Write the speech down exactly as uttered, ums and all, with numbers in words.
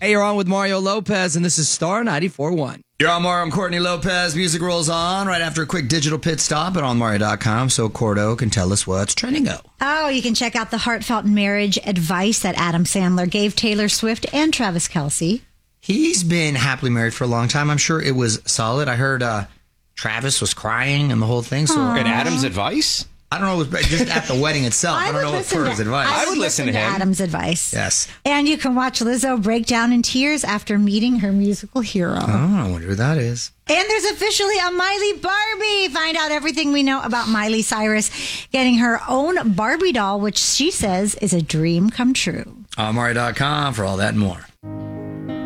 Hey, you're on with Mario Lopez, and this is Star ninety-four point one. You're on Mario. I'm Courtney Lopez. Music rolls on right after a quick digital pit stop at on mario dot com so Cordo can tell us what's trending. Go. Oh, you can check out the heartfelt marriage advice that Adam Sandler gave Taylor Swift and Travis Kelce. He's been happily married for a long time. I'm sure it was solid. I heard uh, Travis was crying and the whole thing. So, and Adam's advice? I don't know, it was just at the wedding itself. I, I don't know what for his advice. I would, I would listen, listen to him. Adam's advice. Yes. And you can watch Lizzo break down in tears after meeting her musical hero. Oh, I wonder who that is. And there's officially a Miley Barbie. Find out everything we know about Miley Cyrus getting her own Barbie doll, which she says is a dream come true. on mario dot com for all that and more.